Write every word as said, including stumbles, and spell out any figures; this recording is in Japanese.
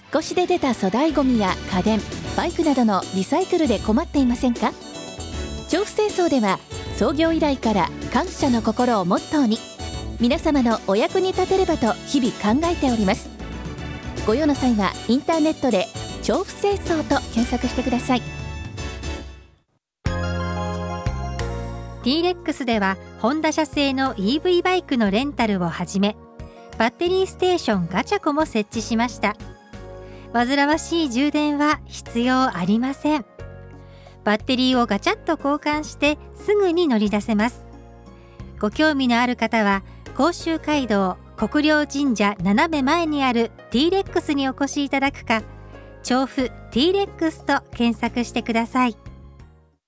越しで出た粗大ごみや家電、バイクなどのリサイクルで困っていませんか？調布清掃では創業以来から感謝の心をモットーに、皆様のお役に立てればと日々考えております。ご用の際はインターネットで調布清掃と検索してください。 ティーレックス ではホンダ社製の イーブイ バイクのレンタルをはじめ、バッテリーステーションガチャコも設置しました。煩わしい充電は必要ありません。バッテリーをガチャッと交換してすぐに乗り出せます。ご興味のある方は甲州街道国領神社斜め前にある ティーレックス にお越しいただくか、調布 ティーレックス と検索してください。